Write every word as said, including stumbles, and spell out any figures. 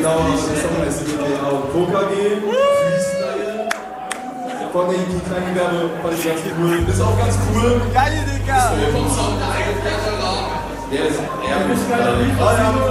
Genau, das ist auch eine S G T A und Co K G. Freestyle. Von der die kleinen Gewerbe fand ich ganz cool. Das ist auch ganz cool. Geil, Digga! Vom Sound der eigene Katalogue. Der ist eher Ja,